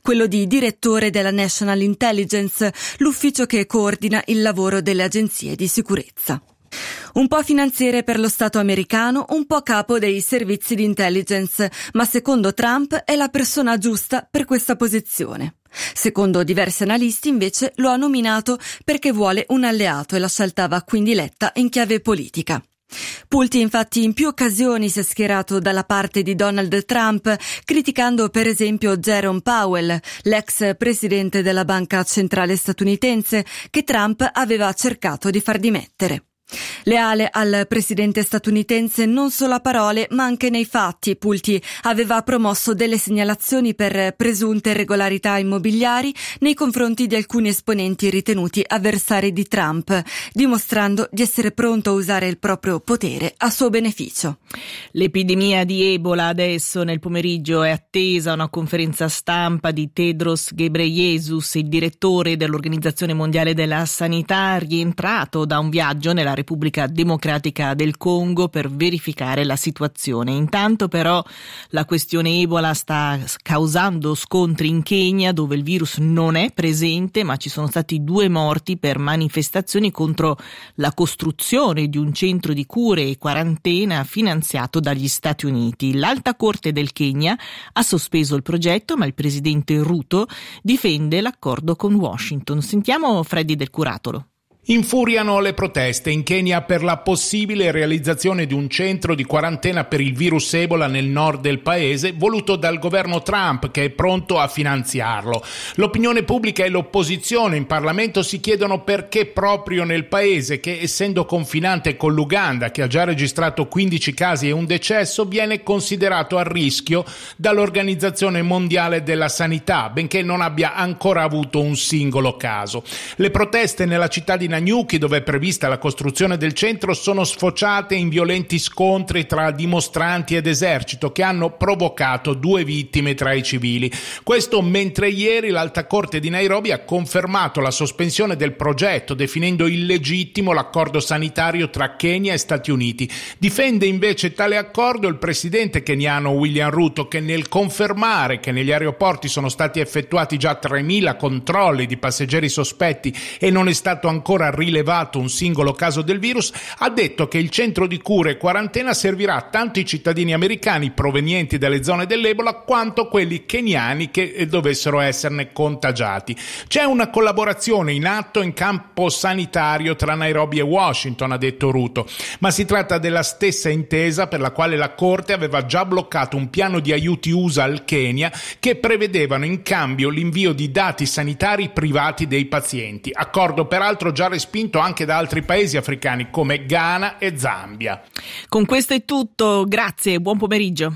quello di direttore della National Intelligence, l'ufficio che coordina il lavoro delle agenzie di sicurezza. Un po' finanziere per lo Stato americano, un po' capo dei servizi di intelligence, ma secondo Trump è la persona giusta per questa posizione. Secondo diversi analisti, invece, lo ha nominato perché vuole un alleato e la scelta va quindi letta in chiave politica. Pulti infatti in più occasioni si è schierato dalla parte di Donald Trump, criticando per esempio Jerome Powell, l'ex presidente della Banca Centrale statunitense, che Trump aveva cercato di far dimettere. Leale al presidente statunitense non solo a parole ma anche nei fatti, Pulti aveva promosso delle segnalazioni per presunte irregolarità immobiliari nei confronti di alcuni esponenti ritenuti avversari di Trump, dimostrando di essere pronto a usare il proprio potere a suo beneficio. L'epidemia di Ebola adesso nel pomeriggio è attesa una conferenza stampa di Tedros Ghebreyesus, il direttore dell'Organizzazione Mondiale della Sanità, rientrato da un viaggio nella Repubblica Democratica del Congo per verificare la situazione. Intanto però la questione Ebola sta causando scontri in Kenya, dove il virus non è presente, ma ci sono stati 2 morti per manifestazioni contro la costruzione di un centro di cure e quarantena finanziato dagli Stati Uniti. L'Alta Corte del Kenya ha sospeso il progetto, ma il presidente Ruto difende l'accordo con Washington. Sentiamo Freddy Del Curatolo. Infuriano le proteste in Kenya per la possibile realizzazione di un centro di quarantena per il virus Ebola nel nord del paese, voluto dal governo Trump, che è pronto a finanziarlo. L'opinione pubblica e l'opposizione in Parlamento si chiedono perché proprio nel paese che, essendo confinante con l'Uganda, che ha già registrato 15 casi e un decesso, viene considerato a rischio dall'Organizzazione Mondiale della Sanità, benché non abbia ancora avuto un singolo caso. Le proteste nella città di Nanyuki, dove è prevista la costruzione del centro, sono sfociate in violenti scontri tra dimostranti ed esercito che hanno provocato 2 vittime tra i civili. Questo mentre ieri l'Alta Corte di Nairobi ha confermato la sospensione del progetto, definendo illegittimo l'accordo sanitario tra Kenya e Stati Uniti. Difende invece tale accordo il presidente keniano William Ruto, che nel confermare che negli aeroporti sono stati effettuati già 3.000 controlli di passeggeri sospetti e non è stato ancora rilevato un singolo caso del virus, ha detto che il centro di cure e quarantena servirà tanto ai cittadini americani provenienti dalle zone dell'Ebola quanto quelli keniani che dovessero esserne contagiati. C'è una collaborazione in atto in campo sanitario tra Nairobi e Washington, ha detto Ruto, ma si tratta della stessa intesa per la quale la Corte aveva già bloccato un piano di aiuti USA al Kenya che prevedevano in cambio l'invio di dati sanitari privati dei pazienti, accordo peraltro già respinto anche da altri paesi africani come Ghana e Zambia. Con questo è tutto, grazie, buon pomeriggio.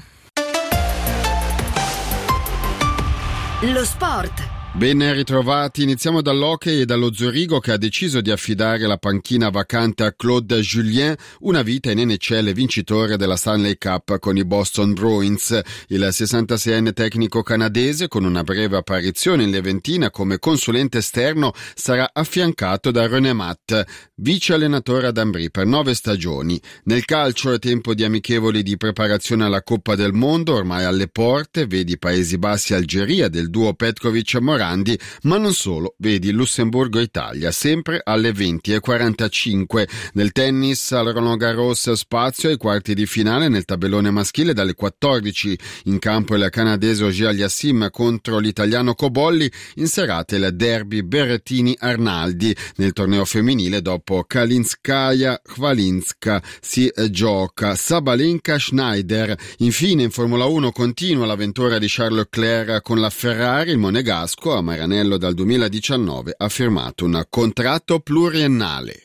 Lo sport. Ben ritrovati, iniziamo dall'hockey e dallo Zurigo, che ha deciso di affidare la panchina vacante a Claude Julien, una vita in NHL vincitore della Stanley Cup con i Boston Bruins. Il 66enne tecnico canadese, con una breve apparizione in Leventina come consulente esterno, sarà affiancato da René Matt, vice allenatore ad Ambry per 9 stagioni. Nel calcio è tempo di amichevoli di preparazione alla Coppa del Mondo, ormai alle porte, vedi Paesi Bassi e Algeria del duo Petkovic-Morandi, ma non solo, vedi Lussemburgo-Italia, sempre alle 20:45. Nel tennis al Roland Garros spazio ai quarti di finale nel tabellone maschile dalle 14. In campo il canadese Auger Aliassime contro l'italiano Cobolli, in serata il derby Berrettini-Arnaldi. Nel torneo femminile dopo Kalinskaya-Khvalinska si gioca Sabalenka-Schneider. Infine in Formula 1 continua l'avventura di Charles Leclerc con la Ferrari. Il monegasco a Maranello dal 2019 ha firmato un contratto pluriennale.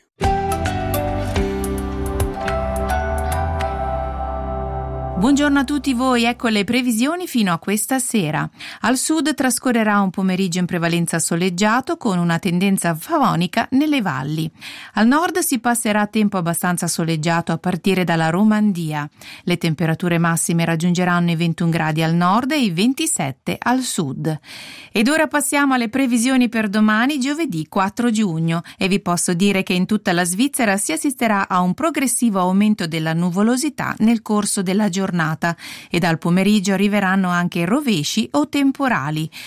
Buongiorno a tutti voi, ecco le previsioni fino a questa sera. Al sud trascorrerà un pomeriggio in prevalenza soleggiato con una tendenza favonica nelle valli. Al nord si passerà a tempo abbastanza soleggiato a partire dalla Romandia. Le temperature massime raggiungeranno i 21 gradi al nord e i 27 al sud. Ed ora passiamo alle previsioni per domani, giovedì 4 giugno, e vi posso dire che in tutta la Svizzera si assisterà a un progressivo aumento della nuvolosità nel corso della giornata e dal pomeriggio arriveranno anche rovesci o temporali.